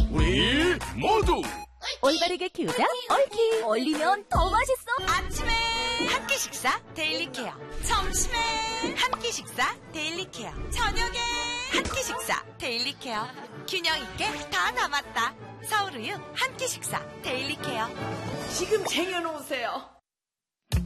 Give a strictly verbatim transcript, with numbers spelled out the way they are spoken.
우리 모두 올바르게 키우자 얽히. 얼리면 더 맛있어. 아침에 한 끼 식사 데일리 케어, 점심에 한 끼 식사 데일리 케어, 저녁에 한 끼 식사 데일리 케어. 균형 있게 다 담았다. 서울우유 한 끼 식사 데일리 케어. 지금 쟁여놓으세요.